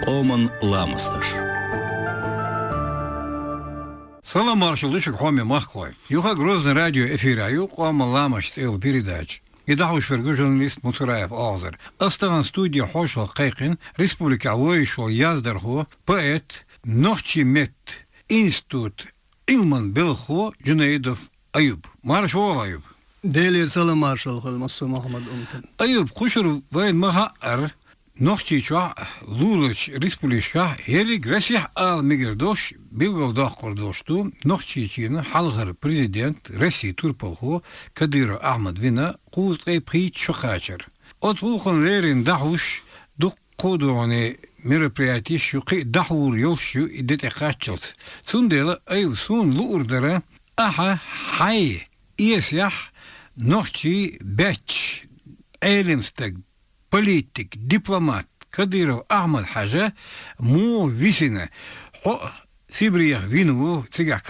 Оман ламасташ. Салам маршалышек хоме махкой. Юха Грозный радио эфира, юк Оман ламаш цел передач. Идахуш фергу журналист Мусураев Азер. Астаган студия Хошал Кайкин, Республика Авойшо Яздерхо, поэт, Нохчи Мет, Институт Илман Белхо, Джунейдов Аюб. Маршал Аюб. ديلي سلام مارشال خل محمد أمتن Аюб, хушер вайн махар, Нохчи чва, Лулыч Республика, Ерик Расих Ал Мигердош, Билгалдах Кордошту, Нохчи Чина, Халгар президент, России Турполхо, Кадыра Ахмад Вина, Кузгай Прит Шухачер. От Вулхан Лерин Дахуш, Дух Кодуане мероприятий шуки Дахур Йолшу и Детехачелс. Сундела Аюб Сун Лурдера, Аха Хай, Иесях, Нохчи Беч, Эйлемстег, политик, дипломат, Кадыров Ахмад Хажа, Мо Висина, Сибриях Винову, Цигах